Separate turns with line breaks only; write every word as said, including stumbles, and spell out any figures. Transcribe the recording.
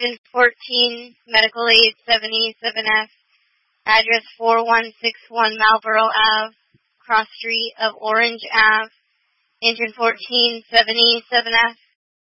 Engine fourteen, Medical Aid seventy-seven F, address four one six one Marlboro Avenue, cross street of Orange Avenue, Engine fourteen, seventy-seven F.